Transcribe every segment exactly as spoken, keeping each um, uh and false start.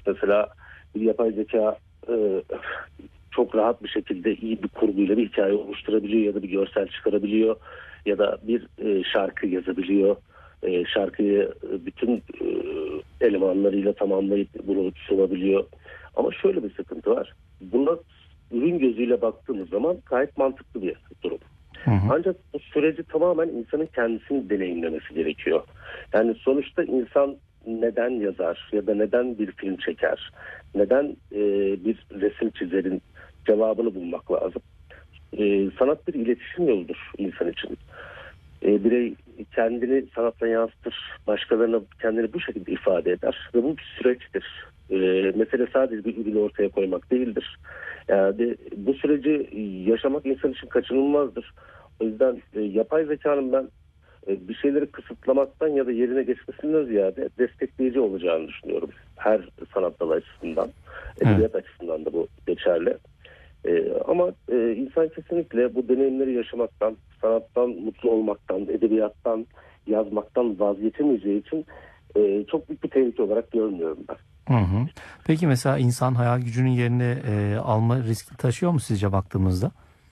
mesela bir yapay zeka e, çok rahat bir şekilde iyi bir kurguyla bir hikaye oluşturabiliyor ya da bir görsel çıkarabiliyor ya da bir e, şarkı yazabiliyor. E, şarkıyı e, bütün e, elemanlarıyla tamamlayıp bunu sunabiliyor. Ama şöyle bir sıkıntı var. Buna ürün gözüyle baktığımız zaman gayet mantıklı bir durum. Hı hı. Ancak bu süreci tamamen insanın kendisini deneyimlemesi gerekiyor. Yani sonuçta insan neden yazar ya da neden bir film çeker, neden e, bir resim çizerin cevabını bulmak lazım. E, sanat bir iletişim yoludur insan için. E, birey kendini sanatla yansıtır, başkalarına kendini bu şekilde ifade eder ve bu bir süreçtir. E, mesele sadece bir ürünü ortaya koymak değildir. Yani bu süreci yaşamak insan için kaçınılmazdır. O yüzden e, yapay zekanın ben e, bir şeyleri kısıtlamaktan ya da yerine geçmesinden ziyade destekleyici olacağını düşünüyorum. Her sanat dalı açısından, edebiyat evet. açısından da bu geçerli. E, ama e, insan kesinlikle bu deneyimleri yaşamaktan, sanattan mutlu olmaktan, edebiyattan, yazmaktan vazgeçemeyeceği için e, çok büyük bir tehlike olarak görmüyorum ben. Hı hı. Peki mesela insan hayal gücünün yerini e, alma riski taşıyor mu sizce baktığımızda?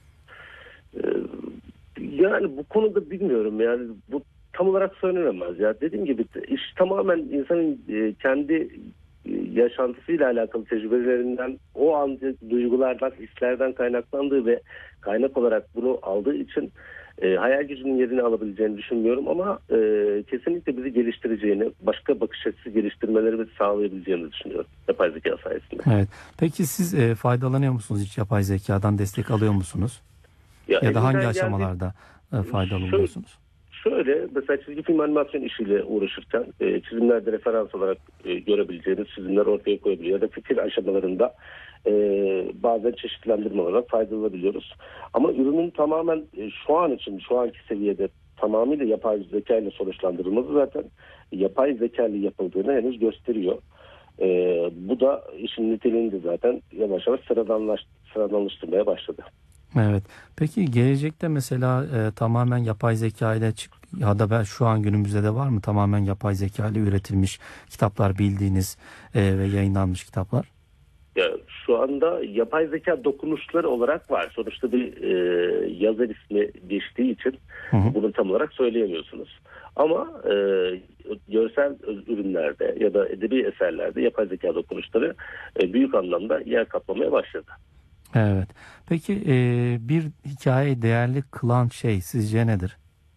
E, yani bu konuda bilmiyorum, yani bu tam olarak söylenemez ya. Dediğim gibi iş tamamen insanın e, kendi yaşantısıyla alakalı tecrübelerinden, o anki duygulardan, hislerden kaynaklandığı ve kaynak olarak bunu aldığı için e, hayal gücünün yerini alabileceğini düşünmüyorum ama e, kesinlikle bizi geliştireceğini, başka bakış açısı geliştirmelerimizi sağlayabileceğini düşünüyorum yapay zeka sayesinde. Evet. Peki siz e, faydalanıyor musunuz hiç yapay zekadan, destek alıyor musunuz? Ya, ya da hangi aşamalarda geldi, e, faydalı buluyorsunuz? Şöyle, mesela çizgi film animasyon işiyle uğraşırken e, çizimlerde referans olarak e, görebileceğiniz çizimler ortaya koyabiliyor. Ya da fikir aşamalarında e, bazen çeşitlendirme olarak faydalanabiliyoruz. Ama ürünün tamamen e, şu an için, şu anki seviyede tamamıyla yapay zeka ile sonuçlandırılması zaten yapay zeka ile yapıldığını henüz gösteriyor. E, bu da işin niteliğini de zaten yavaş yavaş sıradanlaş, sıradanlaştırmaya başladı. Evet. Peki gelecekte mesela e, tamamen yapay zeka ile çık ya da ben şu an günümüzde de var mı tamamen yapay zeka ile üretilmiş kitaplar, bildiğiniz e, ve yayınlanmış kitaplar? Ya, şu anda yapay zeka dokunuşları olarak var. Sonuçta bir e, yazar ismi geçtiği için hı hı. bunu tam olarak söyleyemiyorsunuz. Ama e, görsel ürünlerde ya da edebi eserlerde yapay zeka dokunuşları e, büyük anlamda yer kaplamaya başladı. Evet. Peki e, bir hikayeyi değerli kılan şey sizce nedir?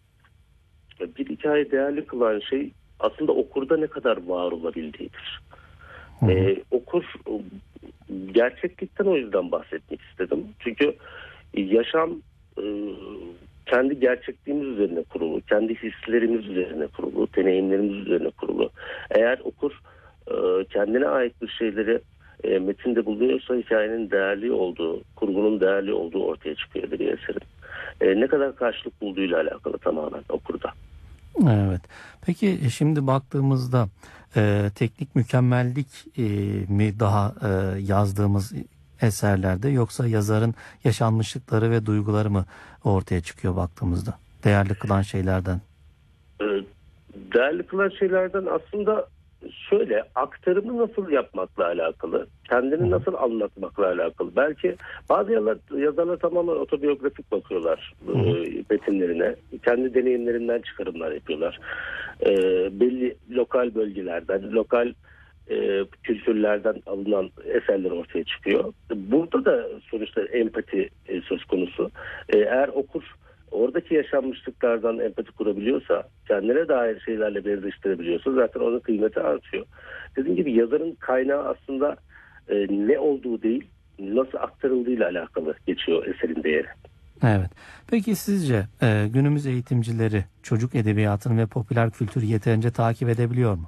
Bir hikaye değerli kılan şey aslında okurda ne kadar var olabildiğidir. Hı hı. Ee, okur gerçeklikten o yüzden bahsetmek istedim. Çünkü yaşam e, kendi gerçekliğimiz üzerine kurulu, kendi hislerimiz üzerine kurulu, deneyimlerimiz üzerine kurulu. Eğer okur e, kendine ait bir şeyleri e, metinde buluyorsa hikayenin değerli olduğu, kurgunun değerli olduğu ortaya çıkıyor bir eserin. E, ne kadar karşılık bulduğuyla alakalı tamamen okurda. Evet. Peki şimdi baktığımızda e, teknik mükemmellik e, mi daha e, yazdığımız eserlerde yoksa yazarın yaşanmışlıkları ve duyguları mı ortaya çıkıyor baktığımızda? Değerli kılan şeylerden. E, değerli kılan şeylerden aslında şöyle, aktarımı nasıl yapmakla alakalı, kendini nasıl anlatmakla alakalı. Belki bazı yazarlar, yazarlar tamamen otobiyografik bakıyorlar e, metinlerine. Kendi deneyimlerinden çıkarımlar yapıyorlar. E, belli lokal bölgelerden, lokal e, kültürlerden alınan eserler ortaya çıkıyor. Burada da sonuçta empati e, söz konusu. E, eğer okur oradaki yaşanmışlıklardan empati kurabiliyorsa, kendine dair şeylerle benzeştirebiliyorsa zaten onun kıymeti artıyor. Dediğim gibi yazarın kaynağı aslında e, ne olduğu değil, nasıl aktarıldığıyla alakalı geçiyor eserin değeri. Evet. Peki sizce e, günümüz eğitimcileri çocuk edebiyatını ve popüler kültürü yeterince takip edebiliyor mu?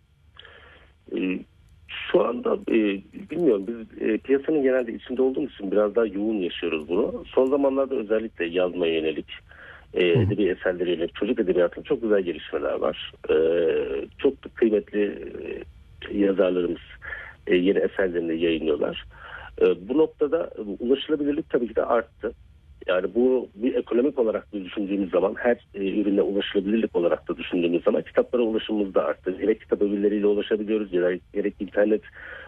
E, şu anda e, bilmiyorum, biz e, piyasanın genelde içinde olduğumuz için biraz daha yoğun yaşıyoruz bunu. Son zamanlarda özellikle yazmaya yönelik, e, edebi eserlere yönelik çocuk edebiyatında çok güzel gelişmeler var. E, çok da kıymetli e, yazarlarımız e, yeni eserlerini yayınlıyorlar. E, bu noktada ulaşılabilirlik tabii ki de arttı. Yani bu bir ekonomik olarak da düşündüğümüz zaman, her e, ürüne ulaşılabilirlik olarak da düşündüğümüz zaman kitaplara ulaşımımız da arttı. Gerek kitap ödülleriyle ulaşabiliyoruz, gerek, gerek internet